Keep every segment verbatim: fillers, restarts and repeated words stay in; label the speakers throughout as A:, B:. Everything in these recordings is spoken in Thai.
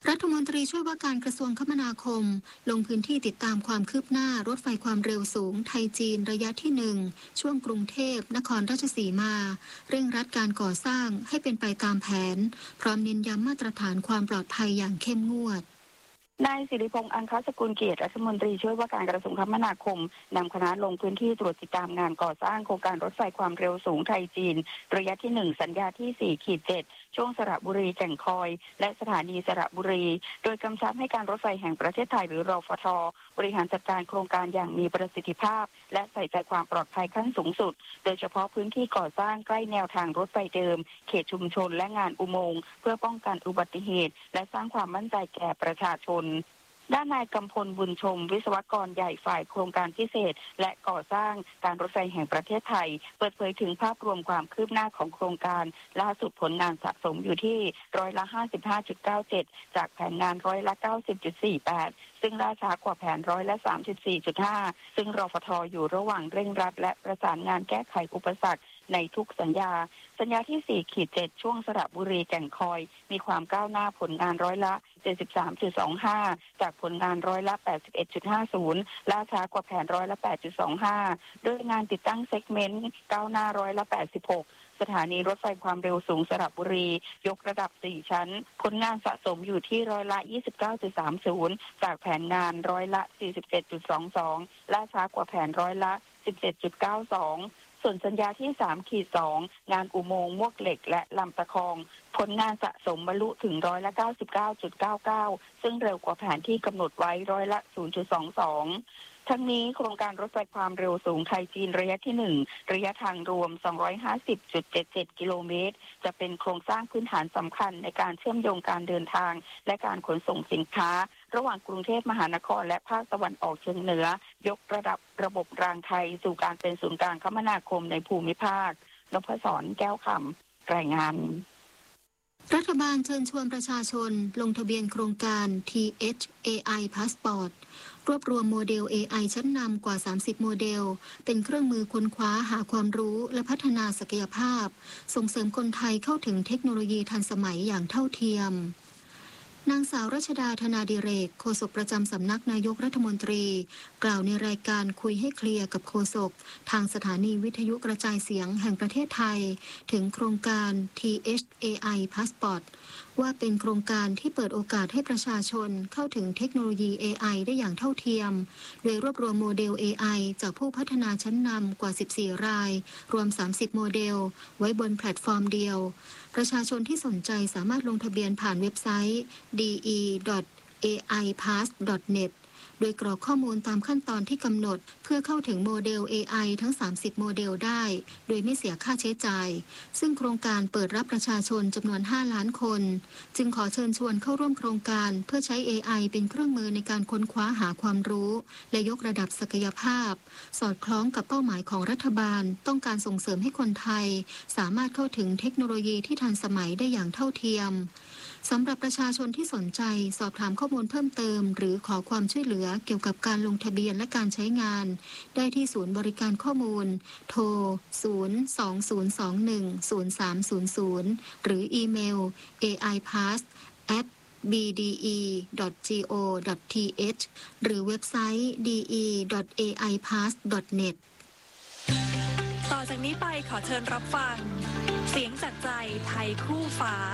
A: รัฐมนตรีช่วยว่าการกระทรวงคมนาคมลงพื้นที่ติดตามความคืบหน้ารถไฟความเร็วสูงไทยจีนระยะที่หนึ่งช่วงกรุงเทพนครราชสีมาเร่งรัดการก่อสร้างให้เป็นไปตามแผนพร้อมเน้นย้ำมาตรฐานความปลอดภัยอย่างเข้มงวด
B: นายสิริพงษ์อังคสกุลเกียรติรัฐมนตรีช่วยว่าการกระทรวงคมนาคมนำคณะลงพื้นที่ตรวจติดตามงานก่อสร้างโครงการรถไฟความเร็วสูงไทยจีนระยะที่หนึ่งสัญญาที่สี่ขีดเจ็ดช่วงสระบุรีแก่งคอยและสถานีสระบุรีโดยกำชับให้การรถไฟแห่งประเทศไทยหรือรฟท.บริหารจัดการโครงการอย่างมีประสิทธิภาพและใส่ใจความปลอดภัยขั้นสูงสุดโดยเฉพาะพื้นที่ก่อสร้างใกล้แนวทางรถไฟเดิมเขตชุมชนและงานอุโมงค์เพื่อป้องกันอุบัติเหตุและสร้างความมั่นใจแก่ประชาชนด้านนายกำพลบุญชมวิศวกรใหญ่ฝ่ายโครงการพิเศษและก่อสร้างการรถไฟแห่งประเทศไทยเปิดเผยถึงภาพรวมความคืบหน้าของโครงการล่าสุดผลงานสะสมอยู่ที่ร้อยละ ห้าสิบห้าจุดเก้าเจ็ด จากแผนงานร้อยละ เก้าสิบจุดสี่แปด ซึ่งล่าช้ากว่าแผนร้อยละ สามสิบสี่จุดห้า ซึ่งรฟท.อยู่ระหว่างเร่งรัดและประสานงานแก้ไขอุปสรรคในทุกสัญญาสัญญาที่สี่ขีดเจ็ดช่วงสระบุรีแก่งคอยมีความก้าวหน้าผลงานร้อยละ เจ็ดสิบสามจุดสองห้า จากผลงานร้อยละ แปดสิบเอ็ดจุดห้าศูนย์ ล่าช้ากว่าแผนร้อยละ แปดจุดสองห้า โดยงานติดตั้งเซกเมนต์ก้าวหน้าร้อยละ แปดสิบหก สถานีรถไฟความเร็วสูงสระบุรียกระดับสี่ชั้นผลงานสะสมอยู่ที่ร้อยละ ยี่สิบเก้าจุดสามศูนย์ จากแผนงานร้อยละ สี่สิบเจ็ดจุดสองสอง ล่าช้ากว่าแผนร้อยละ สิบเจ็ดจุดเก้าสอง ส่วนสัญญาที่ สามขีดสอง งานอุโมงค์มวกเหล็กและลำตะคองผลงานสะสมบรรลุถึงร้อยละ เก้าสิบเก้าจุดเก้าเก้า ซึ่งเร็วกว่าแผนที่กำหนดไว้ร้อยละ ศูนย์จุดสองสอง ทั้งนี้โครงการรถไฟความเร็วสูงไทยจีนระยะที่หนึ่งระยะทางรวม สองร้อยห้าสิบจุดเจ็ดเจ็ด กิโลเมตรจะเป็นโครงสร้างพื้นฐานสำคัญในการเชื่อมโยงการเดินทางและการขนส่งสินค้าระหว่างกรุงเทพมหานครและภาคตะวันออกเฉียงเหนือยกระดับระบบรางไทยสู่การเป็นศูนย์กลางคมนาคมในภูมิภาคนพศรแก้วคำรายงาน
A: รัฐบาลเชิญชวนประชาชนลงทะเบียนโครงการ ที เอช เอ ไอ Passport รวบรวมโมเดล เอ ไอ ชั้นนำกว่า สามสิบ โมเดลเป็นเครื่องมือค้นคว้าหาความรู้และพัฒนาศักยภาพส่งเสริมคนไทยเข้าถึงเทคโนโลยีทันสมัยอย่างเท่าเทียมนางสาวรัชดาธนาดิเรกโฆษกประจำสำนักนายกรัฐมนตรีกล่าวในรายการคุยให้เคลียร์กับโฆษกทางสถานีวิทยุกระจายเสียงแห่งประเทศไทยถึงโครงการ ที เอช เอ ไอ Passport ว่าเป็นโครงการที่เปิดโอกาสให้ประชาชนเข้าถึงเทคโนโลยี เอ ไอ ได้อย่างเท่าเทียมโดยรวบรวมโมเดล เอ ไอ จากผู้พัฒนาชั้นนำกว่า สิบสี่ รายรวม สามสิบ โมเดลไว้บนแพลตฟอร์มเดียวประชาชนที่สนใจสามารถลงทะเบียนผ่านเว็บไซต์ ดี อี ดอท เอ ไอ พาส ดอท เน็ต โดยกรอกข้อมูลตามขั้นตอนที่กำหนดเพื่อเข้าถึงโมเดล เอ ไอ ทั้ง สามสิบ โมเดลได้โดยไม่เสียค่าใช้จ่ายซึ่งโครงการเปิดรับประชาชนจำนวน ห้า ล้านคนจึงขอเชิญชวนเข้าร่วมโครงการเพื่อใช้ เอ ไอ เป็นเครื่องมือในการค้นคว้าหาความรู้และยกระดับศักยภาพสอดคล้องกับเป้าหมายของรัฐบาลต้องการส่งเสริมให้คนไทยสามารถเข้าถึงเทคโนโลยีที่ทันสมัยได้อย่างเท่าเทียมสำหรับประชาชนที่สนใจสอบถามข้อมูลเพิ่มเติมหรือขอความช่วยเหลือเกี่ยวกับการลงทะเบียนและการใช้งานได้ที่ศูนย์บริการข้อมูลโทร ศูนย์ สอง ศูนย์ สอง หนึ่ง ศูนย์ สาม ศูนย์ ศูนย์ หรืออีเมล เอ ไอ พาส แอท บี ดี อี ดอท โก ดอท ที เอช หรือเว็บไซต์ ดี อี ดอท เอ ไอ พาส ดอท เน็ต
C: ต่อจากนี้ไปขอเชิญรับฟังเสียงจากใจไทยคู่ฟ้า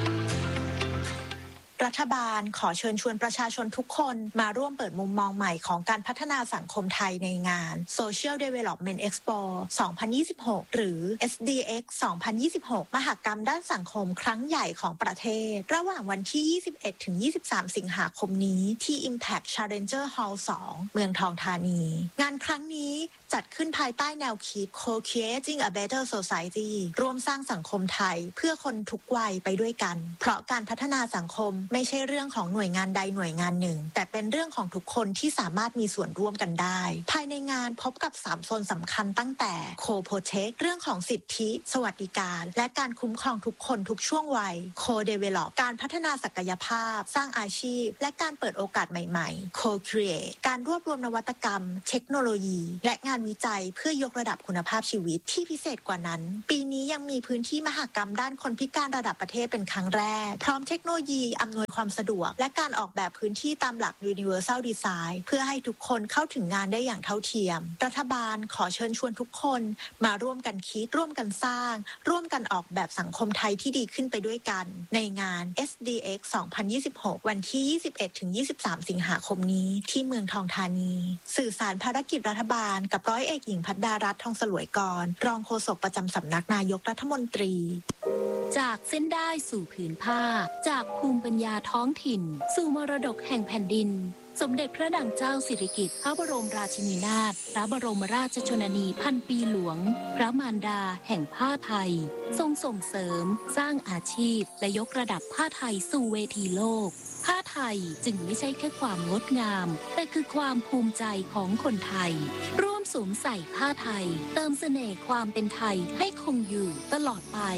D: รัฐบาลขอเชิญชวนประชาชนทุกคนมาร่วมเปิดมุมมองใหม่ของการพัฒนาสังคมไทยในงาน Social Development Expo สองพันยี่สิบหก หรือ เอส ดี เอ็กซ์ สองพันยี่สิบหก มหกรรมด้านสังคมครั้งใหญ่ของประเทศระหว่างวันที่ ยี่สิบเอ็ดถึงยี่สิบสาม สิงหาคมนี้ที่ Impact Challenger Hall สอง เมืองทองธานีงานครั้งนี้จัดขึ้นภายใต้แนวคิด Co-creating a better society ร่วมสร้างสังคมไทยเพื่อคนทุกวัยไปด้วยกันเพราะการพัฒนาสังคมไม่ใช่เรื่องของหน่วยงานใดหน่วยงานหนึ่งแต่เป็นเรื่องของทุกคนที่สามารถมีส่วนร่วมกันได้ภายในงานพบกับสามโซนสำคัญตั้งแต่ Co-protect เรื่องของสิทธิสวัสดิการและการคุ้มครองทุกคนทุกช่วงวัย Co-develop การพัฒนาศักยภาพสร้างอาชีพและการเปิดโอกาสใหม่ๆ Co-create การรวบรวมนวัตกรรมเทคโนโลยีและงานานวิจัยเพื่อยกระดับคุณภาพชีวิตที่พิเศษกว่านั้นปีนี้ยังมีพื้นที่มหกรรมด้านคนพิการระดับประเทศเป็นครั้งแรกพร้อมเทคโนโลยีอำนวยความสะดวกและการออกแบบพื้นที่ตามหลัก Universal Design เพื่อให้ทุกคนเข้าถึงงานได้อย่างเท่าเทียมรัฐบาลขอเชิญชวนทุกคนมาร่วมกันคิดร่วมกันสร้างร่วมกันออกแบบสังคมไทยที่ดีขึ้นไปด้วยกันในงาน เอส ดี เอ็กซ์ สองพันยี่สิบหก วันที่ ยี่สิบเอ็ดถึงยี่สิบสาม สิงหาคมนี้ที่เมืองทองธานีสื่อสารภารกิจรัฐบาลกับร้อยเอกหญิงพัดดารัตน์ทองสลวยกรรองโฆษกประจำสำนักนายกรัฐมนตรี
E: จากเส้นได้สู่ผืนผ้าจากภูมิปัญญาท้องถิ่นสู่มรดกแห่งแผ่นดินสมเด็จพระนางเจ้าสิริกิติ์พระบรมราชินีนาถพระบรมราชชนนีพันปีหลวงพระมารดาแห่งผ้าไทยทรงส่งเสริมสร้างอาชีพและยกระดับผ้าไทยสู่เวทีโลกผ้าไทยจึงไม่ใช่แค่ความงดงามแต่คือความภูมิใจของคนไทยร่วมสวมใส่ผ้าไทยเติมเสน่ห์ความเป็นไทยให้คงอยู่ตลอดไป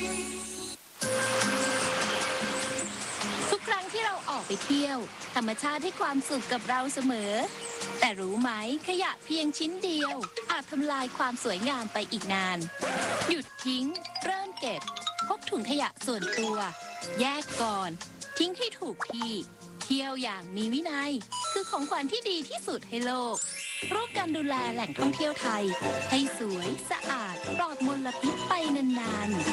E: ทุกครั้งที่เราออกไปเที่ยวธรรมชาติให้ความสุขกับเราเสมอแต่รู้ไหมขยะเพียงชิ้นเดียวอาจทำลายความสวยงามไปอีกนานหยุดทิ้งเริ่มเก็บพกถุงขยะส่วนตัวแยกก่อนทิ้งให้ถูกที่เที่ยวอย่างมีวินัยคือของขวัญที่ดีที่สุดให้โลกร่วมกันดูแลแหล่งท่องเที่ยวไทยให้สวยสะอาดปลอดมลพิษไปนานๆ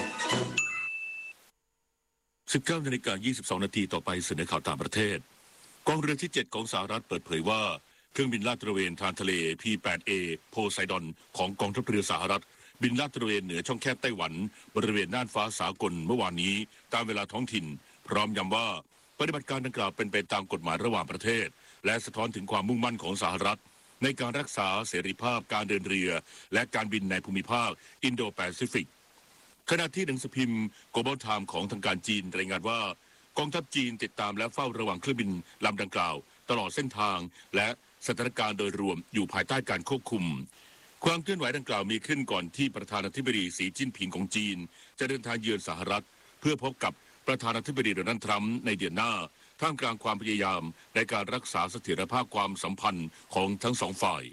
F: สิบเก้านาฬิกายี่สิบสองนาทีต่อไปเสนอข่าวต่างประเทศกองเรือที่เจ็ดของสหรัฐเปิดเผยว่าเครื่องบินลาดตระเวนทางทะเล พี แปด เอ โพไซดอนของกองทัพเรือสหรัฐบินลาดตระเวนเหนือช่องแคบไต้หวันบริเวณน่านฟ้าสากลเมื่อวานนี้ตามเวลาท้องถิ่นพร้อมย้ำว่าปฏิบัติการดังกล่าวเป็นไปตามกฎหมายระหว่างประเทศและสะท้อนถึงความมุ่งมั่นของสหรัฐในการรักษาเสรีภาพการเดินเรือและการบินในภูมิภาคอินโดแปซิฟิกขณะที่หนังสือพิมพ์ Global Times ของทางการจีนรายงานว่ากองทัพจีนติดตามและเฝ้าระวังเครื่องบินลำดังกล่าวตลอดเส้นทางและสถานการณ์โดยรวมอยู่ภายใต้การควบคุมความเคลื่อนไหวดังกล่าวมีขึ้นก่อนที่ประธานาธิบดีสีจิ้นผิงของจีนจะเดินทางเยือนสหรัฐเพื่อพบกับประธานาธิบดีโดนัลด์ทรัมป์ในเดือนหน้าท่ามกลางความพยายามในการรักษาเสถียรภาพความสัมพันธ์ของทั้งสองฝ่าย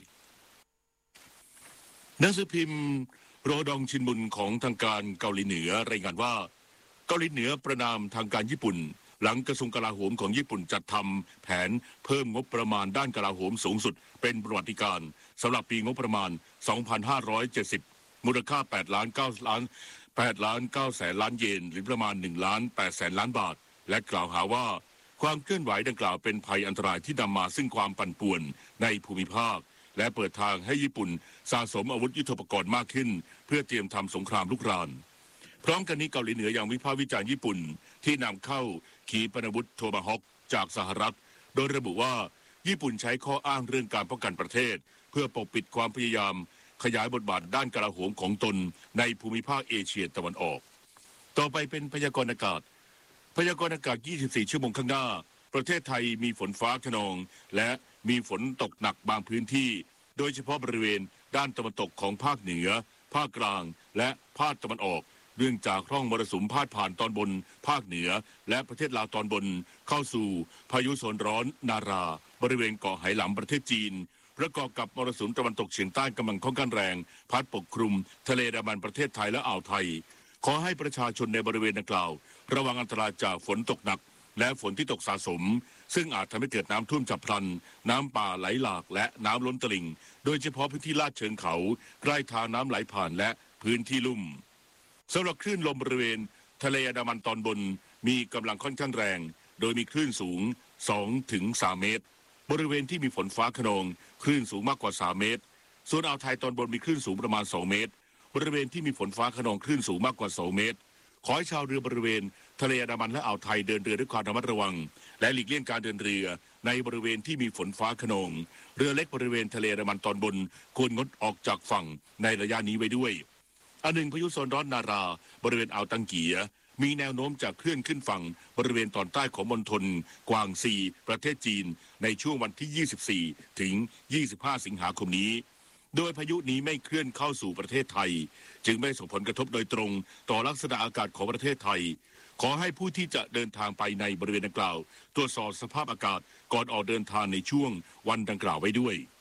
F: หนังสือพิมพ์โรดองชินบุนของทางการเกาหลีเหนือรายงานว่าเกาหลีเหนือประนามทางการญี่ปุ่นหลังกระทรวงกลาโหมของญี่ปุ่นจัดทำแผนเพิ่มงบประมาณด้านกลาโหมสูงสุดเป็นประวัติการณ์สำหรับปีงบประมาณ สองพันห้าร้อยเจ็ดสิบ มูลค่า แปดล้านเก้าล้าน แปดล้านเก้าแสนล้านเยนหรือประมาณ หนึ่งล้านแปดแสนล้านบาทและกล่าวหาว่าความเคลื่อนไหวดังกล่าวเป็นภัยอันตรายที่นำมาซึ่งความปั่นป่วนในภูมิภาคและเปิดทางให้ญี่ปุ่นสะสมอาวุธยุทโธปกรณ์มากขึ้นเพื่อเตรียมทำสงครามลุกรานพร้อมกันนี้เกาหลีเหนือยังวิพากษ์วิจารณ์ญี่ปุ่นที่นำเข้าขีปนาวุธโทมาฮอคจากสหรัฐโดยระบุว่าญี่ปุ่นใช้ข้ออ้างเรื่องการป้องกันประเทศเพื่อปกปิดความพยายามขยายบทบาทด้านกลาโหมของตนในภูมิภาคเอเชียตะวันออกต่อไปเป็นพยากรณ์อากาศพยากรณ์อากาศยี่สิบสี่ชั่วโมงข้างหน้าประเทศไทยมีฝนฟ้าคะนองและมีฝนตกหนักบางพื้นที่โดยเฉพาะบริเวณด้านตะวันตกของภาคเหนือภาคกลางและภาคตะวันออกเนื่องจากร่องมรสุมพาดผ่านตอนบนภาคเหนือและประเทศลาวตอนบนเข้าสู่พายุโซนร้อนนาราบริเวณเกาะไหหลำประเทศจีนประกอบกับมรสุมตะวันตกเฉียงใต้กำลังค่อนข้างแรงพัดปกคลุมทะเลอันดามันประเทศไทยและอ่าวไทยขอให้ประชาชนในบริเวณดังกล่าวระวังอันตรายจากฝนตกหนักและฝนที่ตกสะสมซึ่งอาจทำให้เกิดน้ำท่วมฉับพลันน้ำป่าไหลหลากและน้ำล้นตลิ่งโดยเฉพาะพื้นที่ลาดเชิงเขาใกล้ทางน้ำไหลผ่านและพื้นที่ลุ่มสำหรับคลื่นลมบริเวณทะเลอันดามันตอนบนมีกำลังค่อนข้างแรงโดยมีคลื่นสูง สองถึงสาม เมตรบริเวณที่มีฝนฟ้าคะนองคลื่นสูงมากกว่าสามเมตรส่วนอ่าวไทยตอนบนมีคลื่นสูงประมาณสองเมตรบริเวณที่มีฝนฟ้าคะนองคลื่นสูงมากกว่าสองเมตรขอให้ชาวเรือบริเวณทะเลอันดามันและอ่าวไทยเดินเรือด้วยความระมัดระวังและหลีกเลี่ยงการเดินเรือในบริเวณที่มีฝนฟ้าคะนองเรือเล็กบริเวณทะเลอันดามันตอนบนควรงดออกจากฝั่งในระยะนี้ไว้ด้วยอันหนึ่งพายุโซนร้อนนาราบริเวณอ่าวตังเกียมีแนวโน้มจะเคลื่อนขึ้นฝั่งบริเวณตอนใต้ของมณฑลกวางซีประเทศจีนในช่วงวันที่ยี่สิบสี่ถึงยี่สิบห้าสิงหาคมนี้โดยพายุนี้ไม่เคลื่อนเข้าสู่ประเทศไทยจึงไม่ส่งผลกระทบโดยตรงต่อลักษณะอากาศของประเทศไทยขอให้ผู้ที่จะเดินทางไปในบริเวณดังกล่าวตรวจสอบสภาพอากาศก่อนออกเดินทางในช่วงวันดังกล่าวไว้ด้วย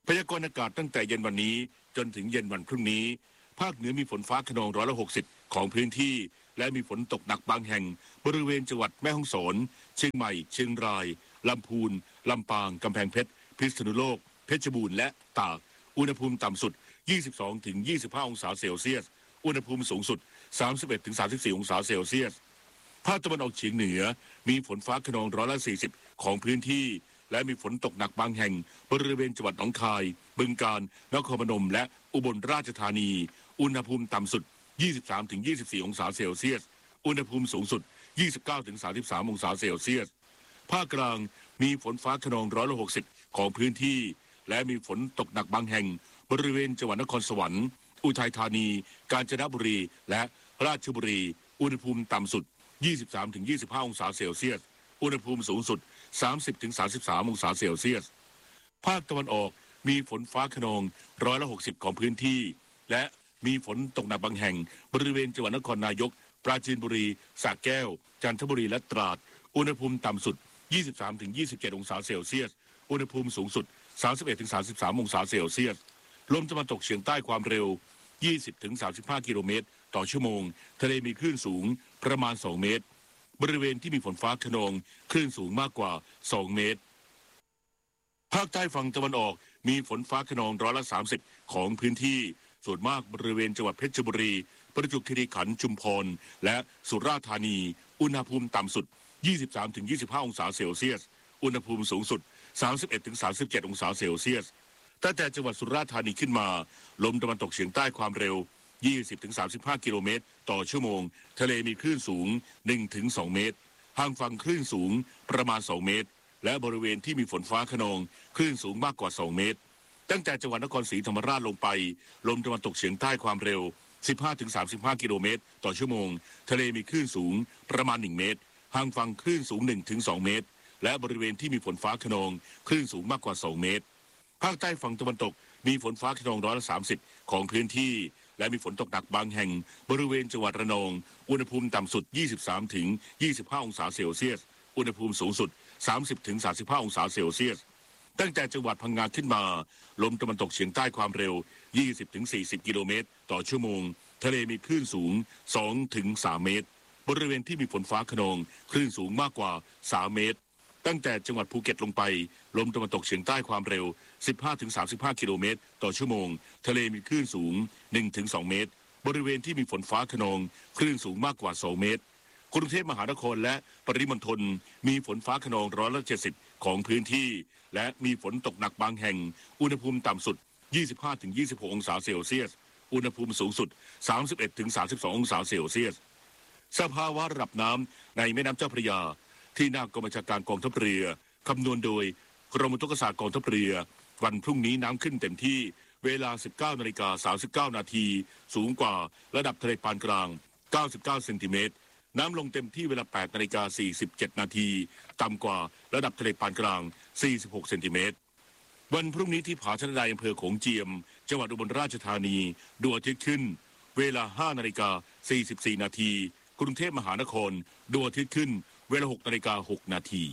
F: พยากรณ์อากาศตั้งแต่เย็นวันนี้จนถึงเย็นวันพรุ่งนี้ภาคเหนือมีฝนฟ้าคะนองร้อยละหกสิบของพื้นที่และมีฝนตกหนักบางแห่งบริเวณจังหวัดแม่ฮ่องสอนเชียงใหม่เชียงรายลำพูนลำปางกำแพงเพชรพิษณุโลกเพชรบูรณ์และตากอุณหภูมิต่ำสุด ยี่สิบสองถึงยี่สิบห้า องศาเซลเซียสอุณหภูมิสูงสุด สามสิบเอ็ดถึงสามสิบสี่ องศาเซลเซียสภาคตะวันออกเฉียงเหนือมีฝนฟ้าคะนองร้อยละสี่สิบของพื้นที่และมีฝนตกหนักบางแห่งบริเวณจังหวัดหนองคายบึงกาฬนครพนมและอุบลราชธานีอุณหภูมิต่ำสุด ยี่สิบสามถึงยี่สิบสี่ องศาเซลเซียสอุณหภูมิสูงสุด ยี่สิบเก้าถึงสามสิบสาม องศาเซลเซียสภาคกลางมีฝนฟ้าคะนองร้อยละหกสิบของพื้นที่และมีฝนตกหนักบางแห่งบริเวณจังหวัดนครสวรรค์อุทัยธานีกาญจนบุรีและราชบุรีอุณหภูมิต่ำสุด ยี่สิบสามถึงยี่สิบห้า องศาเซลเซียสอุณหภูมิสูงสุด สามสิบถึงสามสิบสาม องศาเซลเซียสภาคตะวันออกมีฝนฟ้าคะนองร้อยละหกสิบของพื้นที่และมีฝนตกหนักบางแห่งบริเวณจังหวัดนครนายกปราจีนบุรีสระแก้วจันทบุรีและตราดอุณหภูมิต่ำสุด ยี่สิบสามถึงยี่สิบเจ็ด องศาเซลเซียสอุณหภูมิสูงสุด สามสิบเอ็ดถึงสามสิบสาม องศาเซลเซียสลมตะวันตกเฉียงใต้ความเร็ว ยี่สิบถึงสามสิบห้า กิโลเมตรต่อชั่วโมงทะเลมีคลื่นสูงประมาณสองเมตรบริเวณที่มีฝนฟ้าคะนองคลื่นสูงมากกว่าสองเมตรภาคใต้ฝั่งตะวันออกมีฝนฟ้าคะนองร้อยละสามสิบของพื้นที่ส่วนมากบริเวณจังหวัดเพชรบุรีประจวบคีรีขันธ์ชุมพรและสุราษฎร์ธานีอุณหภูมิต่ำสุด ยี่สิบสามถึงยี่สิบห้า องศาเซลเซียสอุณหภูมิสูงสุด สามสิบเอ็ดถึงสามสิบเจ็ด องศาเซลเซียสตั้งแต่จังหวัดสุราษฎร์ธานีขึ้นมาลมตะวันตกเฉียงใต้ความเร็ว ยี่สิบถึงสามสิบห้า กิโลเมตรต่อชั่วโมงทะเลมีคลื่นสูง หนึ่งถึงสอง เมตรห่างฝั่งคลื่นสูงประมาณสองเมตรและบริเวณที่มีฝนฟ้าคะนองคลื่นสูงมากกว่าสองเมตรตั้งแต่จังหวัดนครศรีธรรมราชลงไปลมตะวันตกเฉียงใต้ความเร็ว สิบห้าถึงสามสิบห้า กิโลเมตรต่อชั่วโมงทะเลมีคลื่นสูงประมาณหนึ่งเมตรห่างฝั่งคลื่นสูง หนึ่งถึงสอง เมตรและบริเวณที่มีฝนฟ้าคะนองคลื่นสูงมากกว่าสองเมตรภาคใต้ฝั่งตะวันตกมีฝนฟ้าคะนองร้อยละสามสิบของพื้นที่และมีฝนตกหนักบางแห่งบริเวณจังหวัดระนองอุณหภูมิต่ำสุด ยี่สิบสามถึงยี่สิบห้า องศาเซลเซียสอุณหภูมิสูงสุด สามสิบถึงสามสิบห้า องศาเซลเซียสตั้งแต่จังหวัดพังงาขึ้นมาลมตะวันตกเฉียงใต้ความเร็ว ยี่สิบถึงสี่สิบ กิโลเมตรต่อชั่วโมงทะเลมีคลื่นสูง สองถึงสาม เมตรบริเวณที่มีฝนฟ้าคะนองคลื่นสูงมากกว่าสามเมตรตั้งแต่จังหวัดภูเก็ตลงไปลมตะวันตกเฉียงใต้ความเร็ว สิบห้าถึงสามสิบห้า กิโลเมตรต่อชั่วโมงทะเลมีคลื่นสูง หนึ่งถึงสอง เมตรบริเวณที่มีฝนฟ้าคะนองคลื่นสูงมากกว่าสองเมตรกรุงเทพมหานครและปริมณฑลมีฝนฟ้าคะนองร้อยละเจ็ดสิบของพื้นที่และมีฝนตกหนักบางแห่งอุณหภูมิต่ำสุด ยี่สิบห้าถึงยี่สิบหก องศาเซลเซียสอุณหภูมิสูงสุด สามสิบเอ็ดถึงสามสิบสอง องศาเซลเซียสสภาวะระดับน้ำในแม่น้ำเจ้าพระยาที่หน้ากองบัญชาการกองทัพเรือคำนวณโดยกรมอุทกศาสตร์กองทัพเรือวันพรุ่งนี้น้ำขึ้นเต็มที่เวลา สิบเก้านาฬิกาสามสิบเก้า นาทีสูงกว่าระดับทะเลปานกลางเก้าสิบเก้าเซนติเมตรน้ำลงเต็มที่เวลา แปดนาฬิกาสี่สิบเจ็ด นาทีต่ำกว่าระดับทะเลปานกลางสี่สิบหกเซนติเมตรวันพรุ่งนี้ที่ผาชนไดอำเภอโขงเจียมจังหวัดอุบลราชธานีดวงอาทิตย์ขึ้นเวลา ห้านาฬิกาสี่สิบสี่ นาทีกรุงเทพมหานครดวงอาทิตย์ขึ้นเวลา หกนาฬิกาหก นาที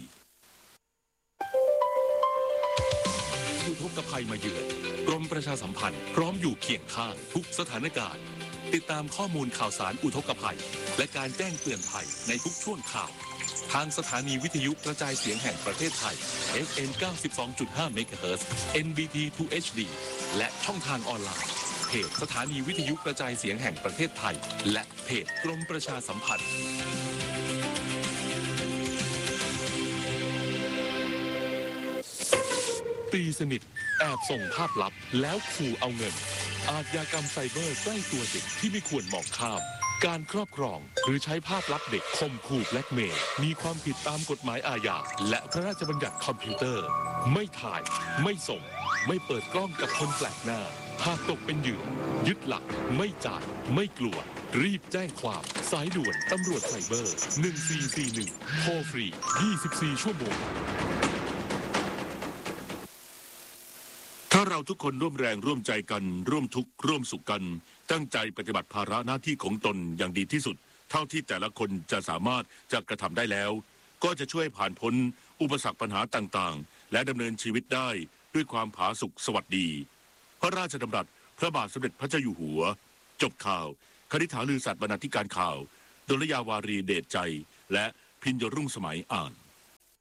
G: อุทกภัยมาเยือนกรมประชาสัมพันธ์พร้อมอยู่เคียงข้างทุกสถานการณ์ติดตามข้อมูลข่าวสารอุทกภัยและการแจ้งเตือนภัยในทุกช่วงข่าวทางสถานีวิทยุกระจายเสียงแห่งประเทศไทย เอฟ เอ็ม เก้าสิบสองจุดห้า เมกะเฮิรตซ์ เอ็น บี ที ทู เอช ดี และช่องทางออนไลน์เพจสถานีวิทยุกระจายเสียงแห่งประเทศไทยและเพจกรมประชาสัมพันธ์ตีสนิทแอบส่งภาพลับแล้วขู่เอาเงินอาชญากรรมไซเบอร์ใกล้ตัวเด็กที่ไม่ควรมองข้ามการครอบครองหรือใช้ภาพลับเด็กข่มขู่แบล็กเมย์มีความผิดตามกฎหมายอาญาและพระราชบัญญัติคอมพิวเตอร์ไม่ถ่ายไม่ส่งไม่เปิดกล้องกับคนแปลกหน้าหากตกเป็นเหยื่อยึดหลักไม่จ่ายไม่กลัวรีบแจ้งความสายด่วนตำรวจไซเบอร์หนึ่งสี่สี่หนึ่งโทรฟรียี่สิบสี่ชั่วโมง
F: ถ้าเราทุกคนร่วมแรงร่วมใจกันร่วมทุกข์ร่วมสุขกันตั้งใจปฏิบัติภาระหน้าที่ของตนอย่างดีที่สุดเท่าที่แต่ละคนจะสามารถจะกระทำได้แล้วก็จะช่วยผ่านพ้นอุปสรรคปัญหาต่างๆและดำเนินชีวิตได้ด้วยความผาสุกสวัสดีพระราชดำรัสพระบาทสมเด็จพระเจ้าอยู่หัวจบข่าวคณิษฐาลือสัตว์บรรณาธิการข่าวดลยาวารีเดชใจและพิญญรุ่งสมัยอ่าน